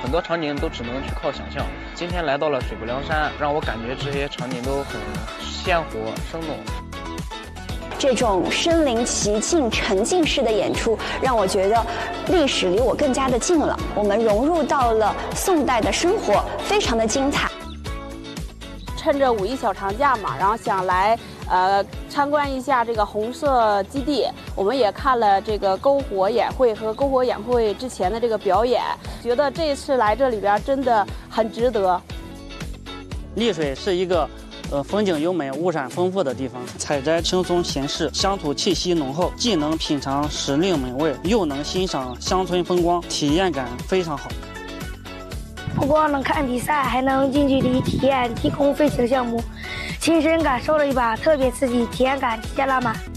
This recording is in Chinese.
很多场景都只能去靠想象。今天来到了水泊梁山，让我感觉这些场景都很鲜活生动。 这种身临其境、沉浸式的演出，让我觉得历史离我更加的近了。我们融入到了宋代的生活，非常的精彩。 趁着五一小长假嘛，然后想来参观一下这个红色基地。我们也看了这个篝火演会和篝火演会之前的这个表演，觉得这次来这里边真的很值得。 丽水是一个风景优美、物产丰富的地方，采摘轻松闲适，乡土气息浓厚，既能品尝时令美味，又能欣赏乡村风光，体验感非常好。 不光能看比赛，还能近距离体验低空飞行项目，亲身感受了一把特别刺激、体验感极限拉满。